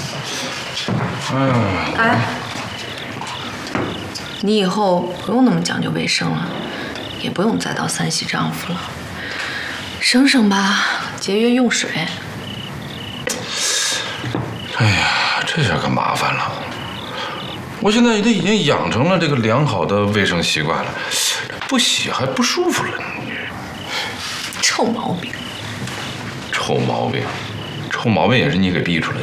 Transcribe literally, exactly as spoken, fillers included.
嗯。 哎，你以后不用那么讲究卫生了，也不用再到三喜丈夫了，省省吧，节约用水。 哎呀，这下可麻烦了。我现在都已经养成了这个良好的卫生习惯了，不洗还不舒服了。 臭毛病。 臭毛病，臭毛病也是你给逼出来的。